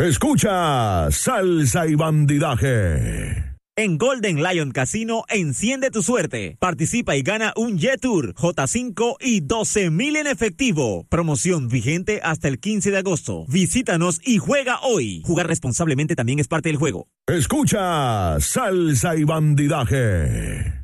Escucha Salsa y Bandidaje. En Golden Lion Casino, enciende tu suerte. Participa y gana un Jet Tour, J5 y 12,000 en efectivo. Promoción vigente hasta el 15 de agosto. Visítanos y juega hoy. Jugar responsablemente también es parte del juego. Escucha Salsa y Bandidaje.